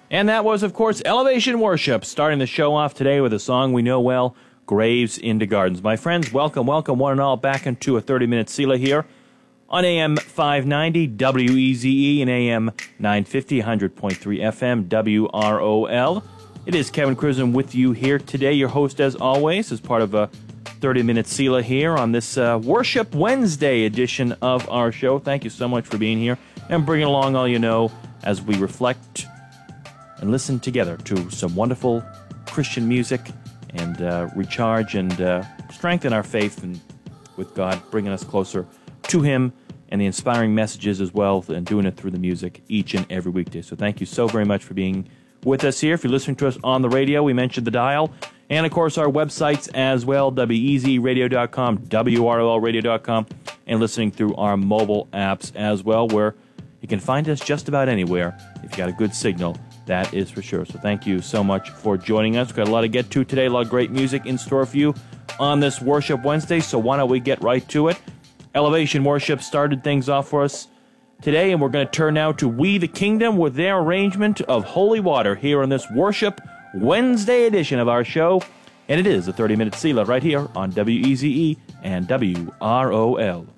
And that was, of course, Elevation Worship, starting the show off today with a song we know well, Graves into Gardens. My friends, welcome one and all back into a 30-minute Sela here on AM 590 WEZE and AM 950, 100.3 FM WROL. It is Kevin Cruzen with you here today, your host as always, as part of a 30-minute Sela here on this Worship Wednesday edition of our show. Thank you so much for being here and bringing along all you know as we reflect and listen together to some wonderful Christian music and recharge and strengthen our faith and with God, bringing us closer to Him and the inspiring messages as well, and doing it through the music each and every weekday. So thank you so very much for being with us here. If you're listening to us on the radio, we mentioned the dial, and of course our websites as well, WEZradio.com, WRLradio.com, and listening through our mobile apps as well, where you can find us just about anywhere if you got a good signal. That is for sure. So thank you so much for joining us. We've got a lot to get to today, a lot of great music in store for you on this Worship Wednesday, so why don't we get right to it? Elevation Worship started things off for us today, and we're going to turn now to We the Kingdom with their arrangement of Holy Water here on this Worship Wednesday edition of our show. And it is a 30-minute Sela right here on WEZE and WROL.